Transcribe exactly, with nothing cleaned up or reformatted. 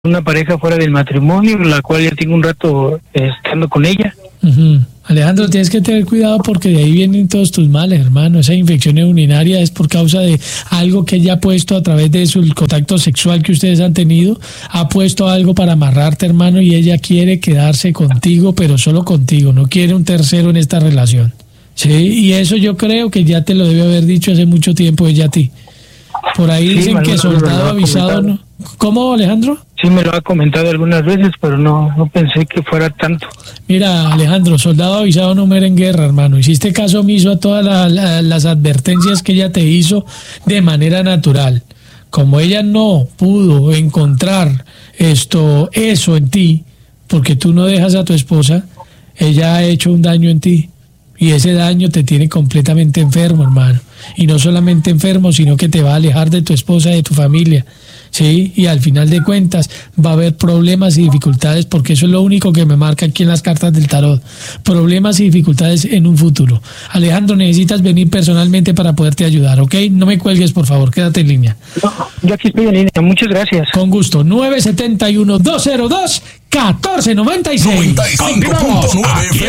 una pareja fuera del matrimonio, la cual ya tengo un rato eh, estando con ella. Uh-huh. Alejandro, tienes que tener cuidado porque de ahí vienen todos tus males, hermano. Esa infección urinaria es por causa de algo que ella ha puesto a través de su el contacto sexual que ustedes han tenido. Ha puesto algo para amarrarte, hermano, y ella quiere quedarse contigo, pero solo contigo. No quiere un tercero en esta relación. Sí, y eso yo creo que ya te lo debe haber dicho hace mucho tiempo ella a ti. Por ahí sí, dicen que soldado avisado, ¿no? ¿Cómo, Alejandro? Sí, me lo ha comentado algunas veces, pero no, no pensé que fuera tanto. Mira, Alejandro, soldado avisado no muere en guerra, hermano. Hiciste caso omiso a todas la, la, las advertencias que ella te hizo de manera natural. Como ella no pudo encontrar esto, eso en ti, porque tú no dejas a tu esposa, ella ha hecho un daño en ti. Y ese daño te tiene completamente enfermo, hermano. Y no solamente enfermo, sino que te va a alejar de tu esposa, de tu familia. Sí, y al final de cuentas va a haber problemas y dificultades, porque eso es lo único que me marca aquí en las cartas del tarot. Problemas y dificultades en un futuro. Alejandro, necesitas venir personalmente para poderte ayudar, ¿ok? No me cuelgues, por favor, quédate en línea. No, yo aquí estoy en línea, muchas gracias. Con gusto, nueve siete uno, dos cero dos, uno cuatro nueve seis. noventa y cinco punto nueve